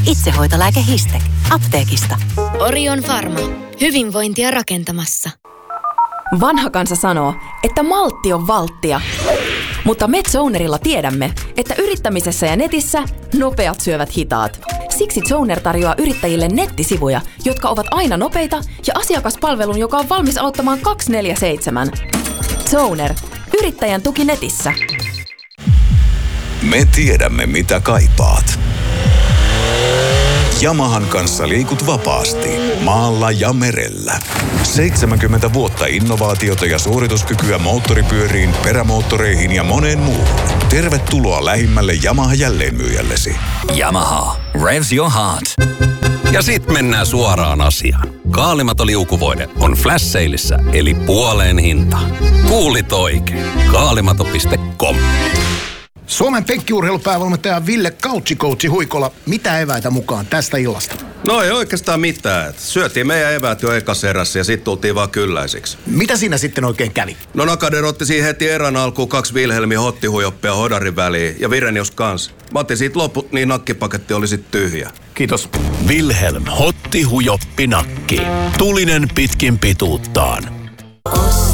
Itsehoitolääke Histek. Apteekista. Orion Pharma. Hyvinvointia rakentamassa. Vanha kansa sanoo, että maltti on valttia. Mutta MedZonerilla tiedämme, että yrittämisessä ja netissä nopeat syövät hitaat. Siksi Zoner tarjoaa yrittäjille nettisivuja, jotka ovat aina nopeita ja asiakaspalvelun, joka on valmis auttamaan 24/7. Zoner. Yrittäjän tuki netissä. Me tiedämme, mitä kaipaat. Yamahan kanssa liikut vapaasti, maalla ja merellä. 70 vuotta innovaatiota ja suorituskykyä moottoripyöriin, perämoottoreihin ja moneen muuhun. Tervetuloa lähimmälle Yamaha jälleenmyyjällesi. Yamaha. Revs your heart. Ja sit mennään suoraan asiaan. Kaalimato liukuvoide on flash saleissa, eli puoleen hinta. Kuulit oikein. Kaalimato.com. Suomen penkkiurheilupäävalmentaja Ville Couchikoutsi Huikola, mitä eväitä mukaan tästä illasta? No ei oikeastaan mitään. Syötiin meidän eväät jo ekas erässä ja sit tultiin vaan kylläisiksi. Mitä siinä sitten oikein kävi? No Nakader otti siihen heti erän alkuun 2 Wilhelmin hottihuijoppia hodarin väliin ja Virenius kans. Mä otin siitä loput, niin nakkipaketti oli sit tyhjä. Kiitos. Wilhelm hottihujoppi nakki. Tulinen pitkin pituuttaan.